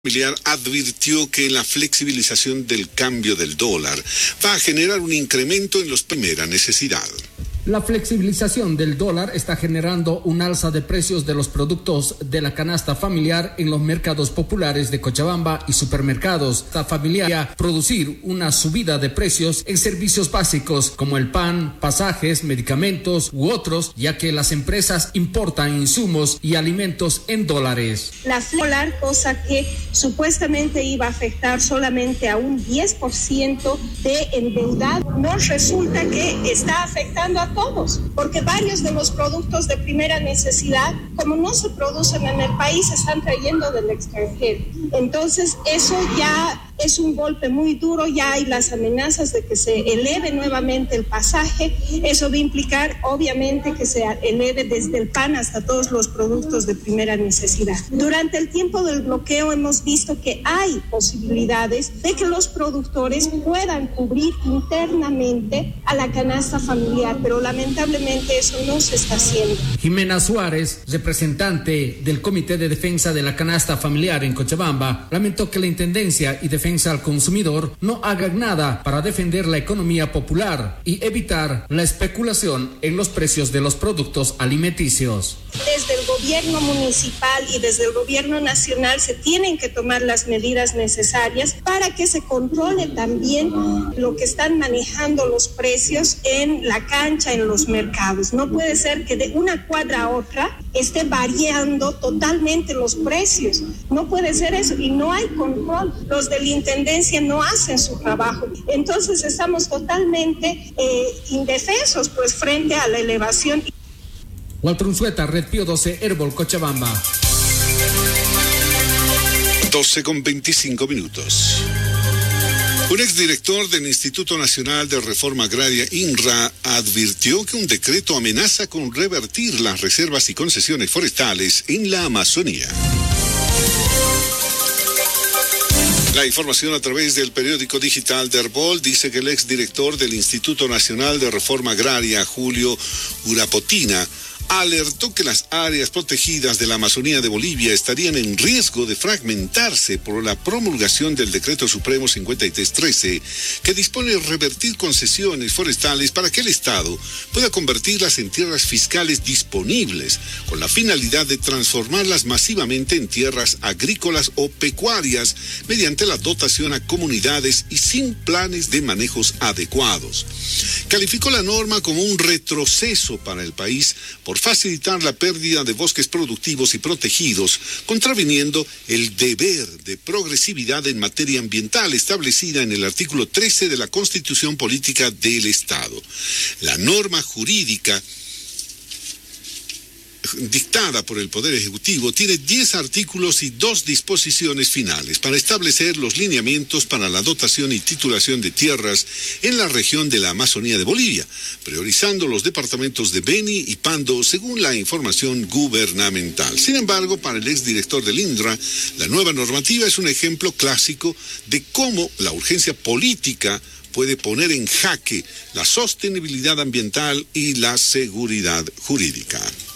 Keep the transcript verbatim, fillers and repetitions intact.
Familiar advirtió que la flexibilización del cambio del dólar va a generar un incremento en los primera necesidad. La flexibilización del dólar está generando un alza de precios de los productos de la canasta familiar en los mercados populares de Cochabamba y supermercados. Esta familiar producir una subida de precios en servicios básicos como el pan, pasajes, medicamentos u otros, ya que las empresas importan insumos y alimentos en dólares. La dólar, cosa que supuestamente iba a afectar solamente a un diez por ciento de endeudado, nos resulta que está afectando a todos, porque varios de los productos de primera necesidad, como no se producen en el país, se están trayendo del extranjero. Entonces, eso ya es un golpe muy duro, ya hay las amenazas de que se eleve nuevamente el pasaje. Eso va a implicar, obviamente, que se eleve desde el pan hasta todos los productos de primera necesidad. Durante el tiempo del bloqueo hemos visto que hay posibilidades de que los productores puedan cubrir internamente a la canasta familiar, pero lamentablemente eso no se está haciendo. Jimena Suárez, representante del Comité de Defensa de la Canasta Familiar en Cochabamba, lamentó que la Intendencia y Defensa al Consumidor no hagan nada para defender la economía popular y evitar la especulación en los precios de los productos alimenticios. Desde el gobierno municipal y desde el gobierno nacional se tienen que tomar las medidas necesarias para que se controle también lo que están manejando los precios en la cancha, en los mercados. No puede ser que de una cuadra a otra esté variando totalmente los precios. No puede ser eso y no hay control. Los de la Intendencia no hacen su trabajo. Entonces estamos totalmente eh, indefensos pues frente a la elevación. Walter Unzueta, Red Pío doce, Herbol, Cochabamba. doce con veinticinco minutos. Un exdirector del Instituto Nacional de Reforma Agraria, INRA, advirtió que un decreto amenaza con revertir las reservas y concesiones forestales en la Amazonía. La información a través del periódico digital de Herbol dice que el exdirector del Instituto Nacional de Reforma Agraria, Julio Urapotina, alertó que las áreas protegidas de la Amazonía de Bolivia estarían en riesgo de fragmentarse por la promulgación del Decreto Supremo cincuenta y tres trece, que dispone revertir concesiones forestales para que el Estado pueda convertirlas en tierras fiscales disponibles, con la finalidad de transformarlas masivamente en tierras agrícolas o pecuarias mediante la dotación a comunidades y sin planes de manejos adecuados. Calificó la norma como un retroceso para el país por facilitar la pérdida de bosques productivos y protegidos, contraviniendo el deber de progresividad en materia ambiental establecida en el artículo trece de la Constitución Política del Estado. La norma jurídica dictada por el Poder Ejecutivo tiene diez artículos y dos disposiciones finales para establecer los lineamientos para la dotación y titulación de tierras en la región de la Amazonía de Bolivia, priorizando los departamentos de Beni y Pando según la información gubernamental. Sin embargo, para el exdirector del INRA, la nueva normativa es un ejemplo clásico de cómo la urgencia política puede poner en jaque la sostenibilidad ambiental y la seguridad jurídica.